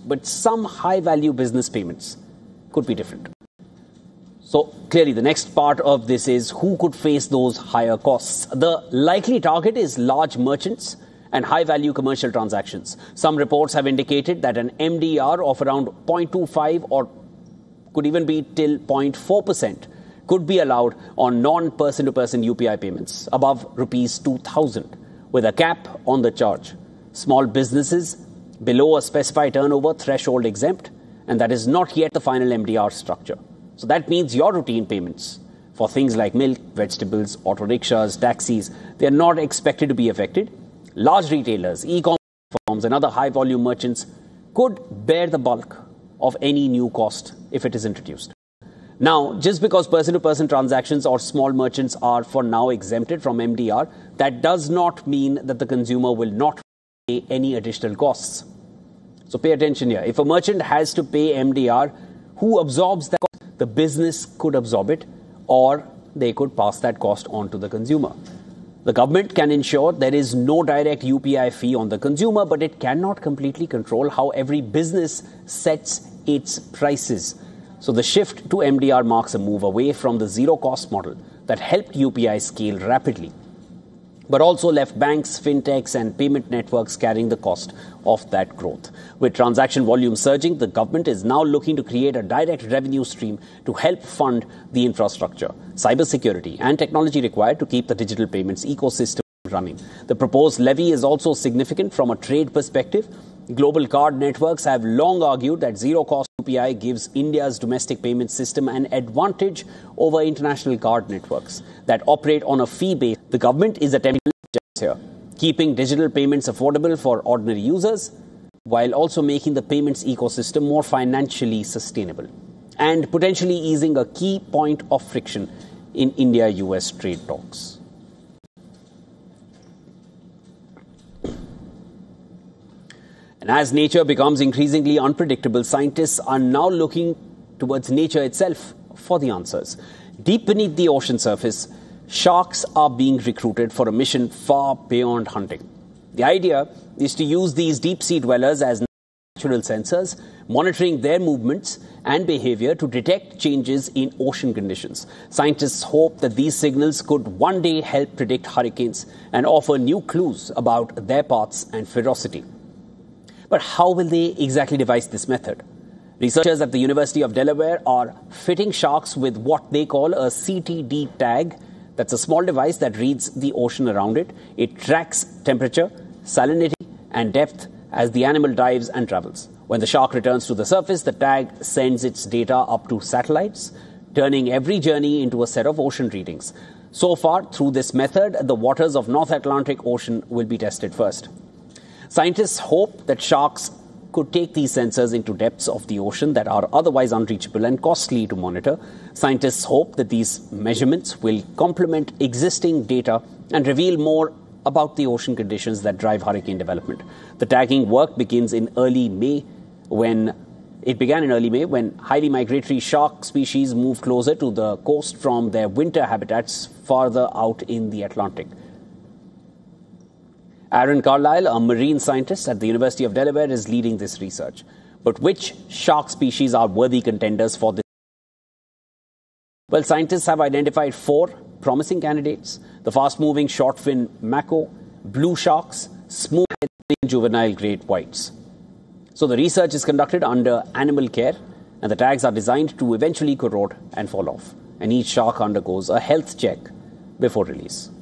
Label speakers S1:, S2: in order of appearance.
S1: but some high-value business payments could be different. So clearly, the next part of this is who could face those higher costs. The likely target is large merchants and high-value commercial transactions. Some reports have indicated that an MDR of around 0.25 or could even be till 0.4% could be allowed on non-person-to-person UPI payments above rupees 2,000 with a cap on the charge. Small businesses below a specified turnover threshold exempt, and that is not yet the final MDR structure. So that means your routine payments for things like milk, vegetables, auto rickshaws, taxis, they are not expected to be affected. Large retailers, e-commerce firms and other high-volume merchants could bear the bulk of any new cost if it is introduced. Now, just because person-to-person transactions or small merchants are for now exempted from MDR, that does not mean that the consumer will not pay any additional costs. So pay attention here. If a merchant has to pay MDR, who absorbs that cost? The business could absorb it, or they could pass that cost on to the consumer. The government can ensure there is no direct UPI fee on the consumer, but it cannot completely control how every business sets its prices. So the shift to MDR marks a move away from the zero-cost model that helped UPI scale rapidly, but also left banks, fintechs and payment networks carrying the cost of that growth. With transaction volume surging, the government is now looking to create a direct revenue stream to help fund the infrastructure, cybersecurity and technology required to keep the digital payments ecosystem running. The proposed levy is also significant from a trade perspective. Global card networks have long argued that zero-cost UPI gives India's domestic payment system an advantage over international card networks that operate on a fee base. The government is attempting here, keeping digital payments affordable for ordinary users while also making the payments ecosystem more financially sustainable and potentially easing a key point of friction in India-US trade talks. And as nature becomes increasingly unpredictable, scientists are now looking towards nature itself for the answers. Deep beneath the ocean surface, sharks are being recruited for a mission far beyond hunting. The idea is to use these deep-sea dwellers as natural sensors, monitoring their movements and behavior to detect changes in ocean conditions. Scientists hope that these signals could one day help predict hurricanes and offer new clues about their paths and ferocity. But how will they exactly devise this method? Researchers at the University of Delaware are fitting sharks with what they call a CTD tag. That's a small device that reads the ocean around it. It tracks temperature, salinity, and depth as the animal dives and travels. When the shark returns to the surface, the tag sends its data up to satellites, turning every journey into a set of ocean readings. So far, through this method, the waters of North Atlantic Ocean will be tested first. Scientists hope that sharks could take these sensors into depths of the ocean that are otherwise unreachable and costly to monitor. Scientists hope that these measurements will complement existing data and reveal more about the ocean conditions that drive hurricane development. The tagging work begins in early May when highly migratory shark species move closer to the coast from their winter habitats farther out in the Atlantic. Aaron Carlisle, a marine scientist at the University of Delaware, is leading this research. But which shark species are worthy contenders for this? Well, scientists have identified 4 promising candidates: the fast-moving short-fin mako, blue sharks, smooth-headed juvenile great whites. So the research is conducted under animal care, and the tags are designed to eventually corrode and fall off. And each shark undergoes a health check before release.